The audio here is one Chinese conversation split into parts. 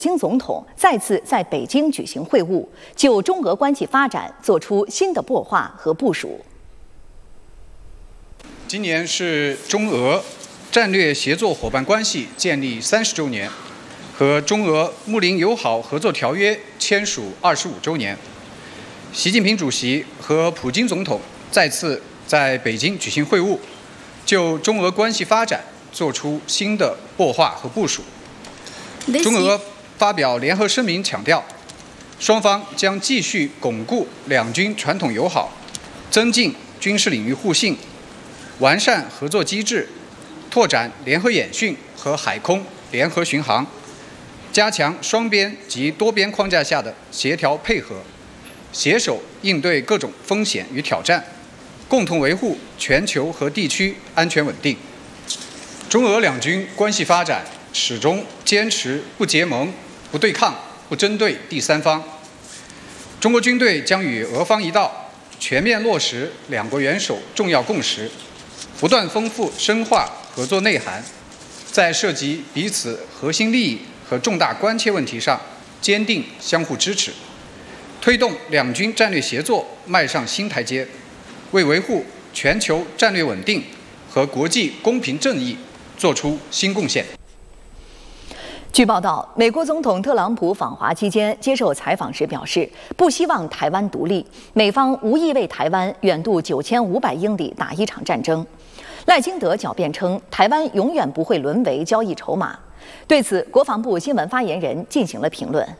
京总统再次在北京举行会晤，就中俄关系发展做出新的擘画和部署。 今年是中俄战略协作伙伴关系建立30周年，和中俄睦邻友好合作条约签署25周年。习近平主席和普京总统再次在北京举行会晤，就中俄关系发展做出新的擘画和部署。中俄发表联合声明强调，双方将继续巩固两军传统友好，增进军事领域互信，完善合作机制，拓展联合演训和海空联合巡航，加强双边及多边框架下的协调配合，携手应对各种风险与挑战，共同维护全球和地区安全稳定。中俄两军关系发展始终坚持不结盟、不对抗、不针对第三方。中国军队将与俄方一道，全面落实两国元首重要共识，不断丰富深化合作内涵，在涉及彼此核心利益和重大关切问题上坚定相互支持，推动两军战略协作迈上新台阶，为维护全球战略稳定和国际公平正义做出新贡献。 据报道，美国总统特朗普访华期间接受采访时表示，不希望台湾独立，美方无意为台湾远渡9500英里打一场战争。赖清德狡辩称，台湾永远不会沦为交易筹码。对此，国防部新闻发言人进行了评论。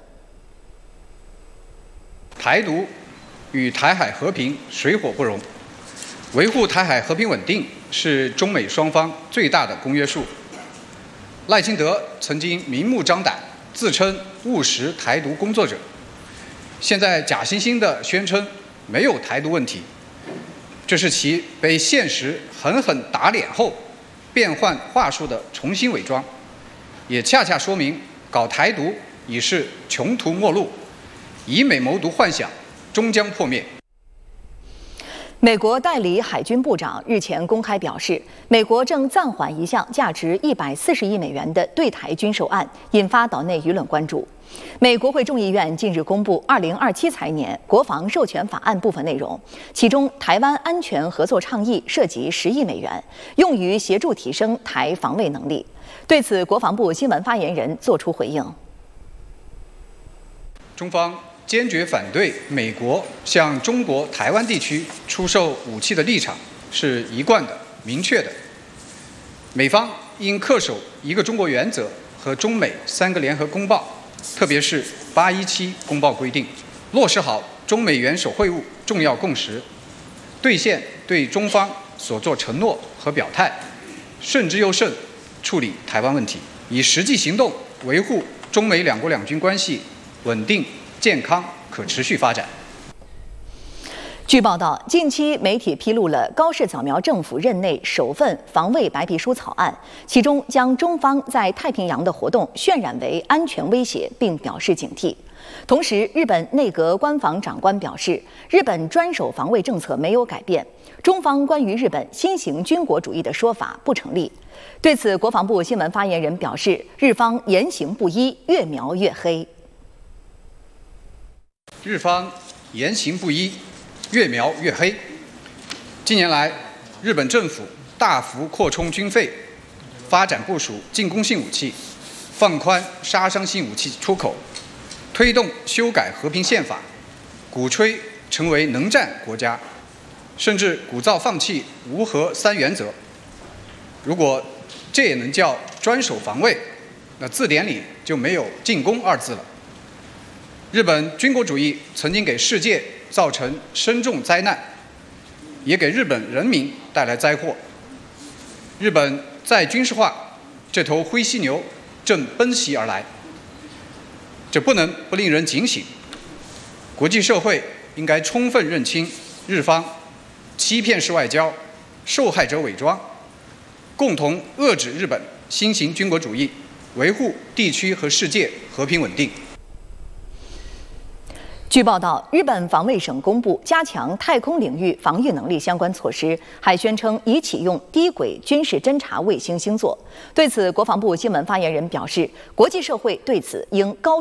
台独与台海和平水火不容，维护台海和平稳定是中美双方最大的公约数。赖清德曾经明目张胆自称务实台独工作者，现在假惺惺地宣称没有台独问题，这是其被现实狠狠打脸后变换话术的重新伪装，也恰恰说明搞台独已是穷途末路，以美谋独幻想终将破灭。 美国代理海军部长日前公开表示，美国正暂缓一项价值140亿美元的对台军售案，引发岛内舆论关注。美国会众议院近日公布2027财年国防授权法案部分内容，其中台湾安全合作倡议涉及10亿美元，用于协助提升台防卫能力。对此，国防部新闻发言人作出回应。 中方坚决反对美国向中国台湾地区出售武器的立场是一贯的、明确的。美方应恪守一个中国原则和中美3个联合公报，特别是817公报规定，落实好中美元首会晤重要共识，兑现对中方所作承诺和表态，慎之又慎处理台湾问题，以实际行动维护中美两国两军关系稳定、健康、可持续发展。 据报道，近期媒体披露了高市早苗政府任内首份防卫白皮书草案，其中将中方在太平洋的活动渲染为安全威胁，并表示警惕。同时，日本内阁官房长官表示，日本专守防卫政策没有改变，中方关于日本新型军国主义的说法不成立。对此，国防部新闻发言人表示，日方言行不一，越描越黑。 日方言行不一，越描越黑。近年来，日本政府大幅扩充军费，发展部署进攻性武器，放宽杀伤性武器出口，推动修改和平宪法，鼓吹成为能战国家，甚至鼓噪放弃无核3原则。如果这也能叫专守防卫，那字典里就没有进攻2字了。日本军国主义曾经给世界造成深重灾难，也给日本人民带来灾祸。日本再军事化这头灰犀牛正奔袭而来，这不能不令人警醒。国际社会应该充分认清日方欺骗式外交、受害者伪装，共同遏制日本新型军国主义，维护地区和世界和平稳定。 据报道，日本防卫省公布加强太空领域防御能力相关措施，还宣称已启用低轨军事侦察卫星星座。对此，国防部新闻发言人表示，国际社会对此应高